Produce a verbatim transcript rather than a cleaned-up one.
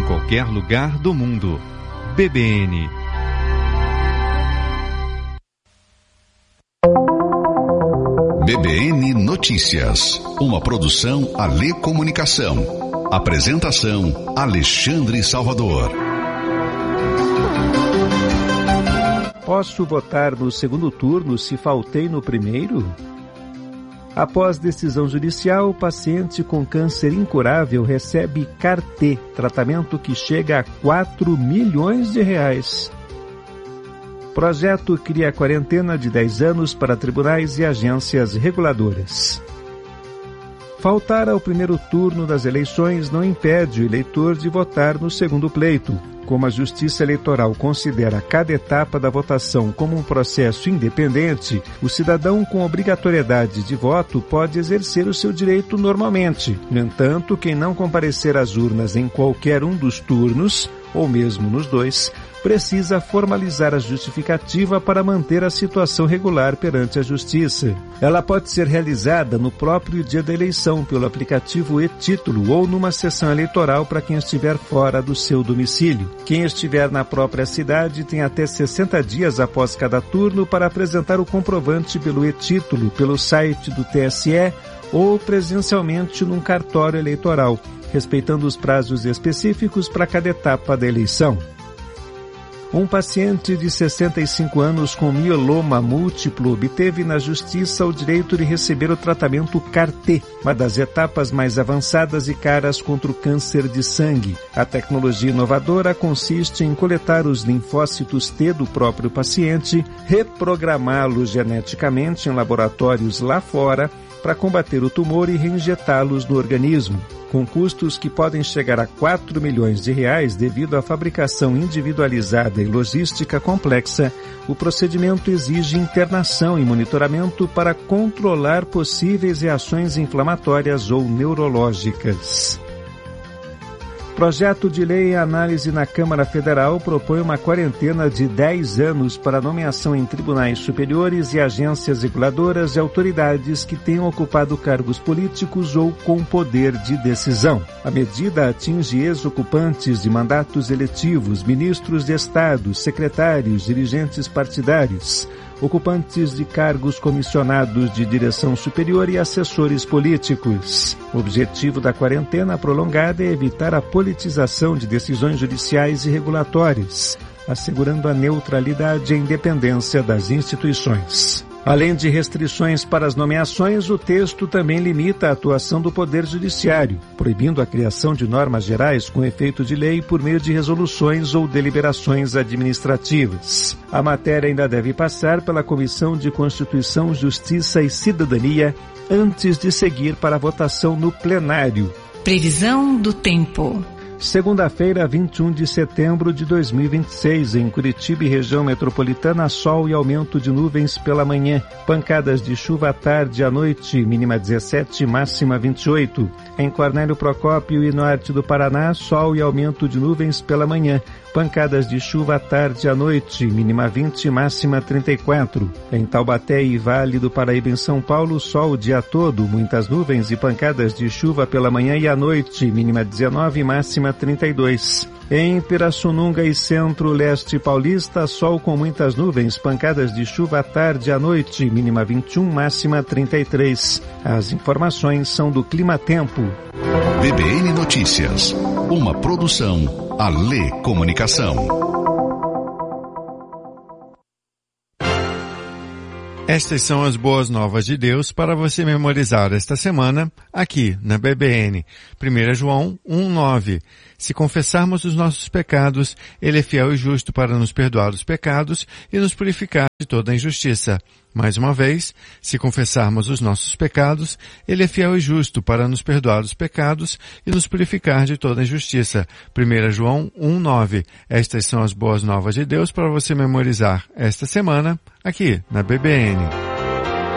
qualquer lugar do mundo. B B N. B B N Notícias, uma produção Alê Comunicação. Apresentação Alexandre Salvador. Posso votar no segundo turno se faltei no primeiro? Após decisão judicial, o paciente com câncer incurável recebe C A R T, tratamento que chega a quatro milhões de reais. Projeto cria quarentena de dez anos para tribunais e agências reguladoras. Faltar ao primeiro turno das eleições não impede o eleitor de votar no segundo pleito. Como a Justiça Eleitoral considera cada etapa da votação como um processo independente, o cidadão com obrigatoriedade de voto pode exercer o seu direito normalmente. No entanto, quem não comparecer às urnas em qualquer um dos turnos, ou mesmo nos dois, precisa formalizar a justificativa para manter a situação regular perante a Justiça. Ela pode ser realizada no próprio dia da eleição pelo aplicativo e-Título ou numa sessão eleitoral para quem estiver fora do seu domicílio. Quem estiver na própria cidade tem até sessenta dias após cada turno para apresentar o comprovante pelo e-Título, pelo site do T S E ou presencialmente num cartório eleitoral, respeitando os prazos específicos para cada etapa da eleição. Um paciente de sessenta e cinco anos com mieloma múltiplo obteve na Justiça o direito de receber o tratamento C A R T, uma das etapas mais avançadas e caras contra o câncer de sangue. A tecnologia inovadora consiste em coletar os linfócitos T do próprio paciente, reprogramá-los geneticamente em laboratórios lá fora para combater o tumor e reinjetá-los no organismo. Com custos que podem chegar a quatro milhões de reais devido à fabricação individualizada e logística complexa, o procedimento exige internação e monitoramento para controlar possíveis reações inflamatórias ou neurológicas. Projeto de lei em análise na Câmara Federal propõe uma quarentena de dez anos para nomeação em tribunais superiores e agências reguladoras de autoridades que tenham ocupado cargos políticos ou com poder de decisão. A medida atinge ex-ocupantes de mandatos eletivos, ministros de Estado, secretários, dirigentes partidários, ocupantes de cargos comissionados de direção superior e assessores políticos. O objetivo da quarentena prolongada é evitar a politização de decisões judiciais e regulatórias, assegurando a neutralidade e a independência das instituições. Além de restrições para as nomeações, o texto também limita a atuação do Poder Judiciário, proibindo a criação de normas gerais com efeito de lei por meio de resoluções ou deliberações administrativas. A matéria ainda deve passar pela Comissão de Constituição, Justiça e Cidadania antes de seguir para a votação no plenário. Previsão do tempo. Segunda-feira, vinte e um de setembro de dois mil e vinte e seis, em Curitiba e região metropolitana, sol e aumento de nuvens pela manhã. Pancadas de chuva à tarde e à noite, mínima dezessete, máxima vinte e oito. Em Cornélio Procópio e norte do Paraná, sol e aumento de nuvens pela manhã. Pancadas de chuva à tarde e à noite, mínima vinte, máxima trinta e quatro. Em Taubaté e Vale do Paraíba, em São Paulo, sol o dia todo, muitas nuvens e pancadas de chuva pela manhã e à noite, mínima dezenove, máxima trinta e dois. Em Pirassununga e Centro-Leste Paulista, sol com muitas nuvens, pancadas de chuva à tarde e à noite, mínima vinte e um, máxima trinta e três. As informações são do Clima Tempo. B B N Notícias, uma produção Alê Comunicação. Estas são as boas novas de Deus para você memorizar esta semana aqui na B B N. primeiro João um, nove. Se confessarmos os nossos pecados, Ele é fiel e justo para nos perdoar os pecados e nos purificar de toda injustiça. Mais uma vez, se confessarmos os nossos pecados, Ele é fiel e justo para nos perdoar os pecados e nos purificar de toda injustiça. primeiro João um, nove. Estas são as boas novas de Deus para você memorizar esta semana aqui na B B N.